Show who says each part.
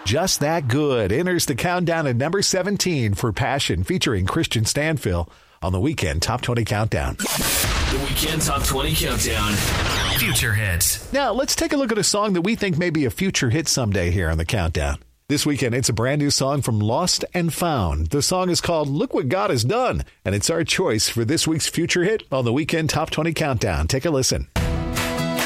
Speaker 1: Just That Good enters the countdown at number 17 for Passion, featuring Christian Stanfill on the Weekend Top 20 Countdown.
Speaker 2: The Weekend Top 20 Countdown. Future hits.
Speaker 1: Now, let's take a look at a song that we think may be a future hit someday here on the Countdown. This weekend, it's a brand new song from Lost and Found. The song is called Look What God Has Done, and it's our choice for this week's future hit on the Weekend Top 20 Countdown. Take a listen.